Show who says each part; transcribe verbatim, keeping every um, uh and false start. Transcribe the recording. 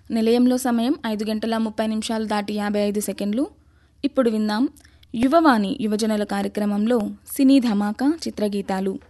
Speaker 1: నిలయంలో సమయం ఐదు గంటల ముప్పై నిమిషాలు దాటి యాభై ఐదు సెకండ్లు. ఇప్పుడు విందాం యువవాణి యువజనుల కార్యక్రమంలో సినీ ధమాకా చిత్రగీతాలు.